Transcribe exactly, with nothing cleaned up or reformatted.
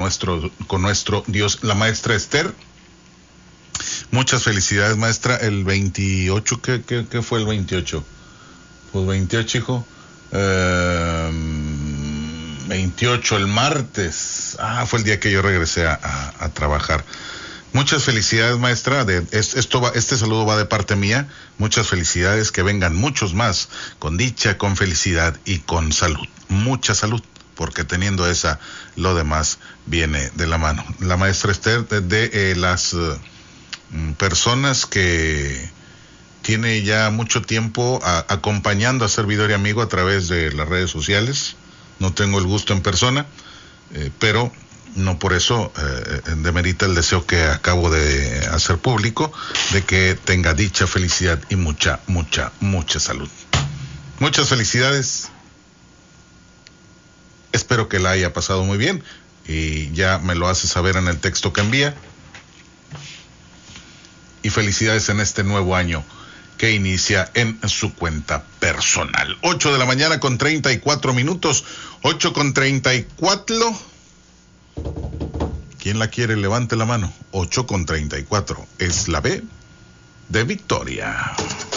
nuestro, con nuestro Dios. La maestra Esther, muchas felicidades, maestra. El veintiocho, ¿qué, qué, qué fue el veintiocho? Pues veintiocho, hijo. Eh, veintiocho, el martes. Ah, fue el día que yo regresé a, a, a trabajar. Muchas felicidades, maestra. De, esto va, este saludo va de parte mía. Muchas felicidades, que vengan muchos más, con dicha, con felicidad y con salud. Mucha salud, porque teniendo esa, lo demás viene de la mano. La maestra Esther, de, de eh, las uh, personas que tiene ya mucho tiempo a, acompañando a Servidor y Amigo a través de las redes sociales. No tengo el gusto en persona, eh, pero no por eso eh, demerita el deseo que acabo de hacer público, de que tenga dicha, felicidad y mucha, mucha, mucha salud. Muchas felicidades. Espero que la haya pasado muy bien y ya me lo hace saber en el texto que envía. Y felicidades en este nuevo año que inicia en su cuenta personal. ocho de la mañana con treinta y cuatro minutos. ocho con treinta y cuatro. ¿Quién la quiere? Levante la mano. ocho con treinta y cuatro. Es la B de Victoria.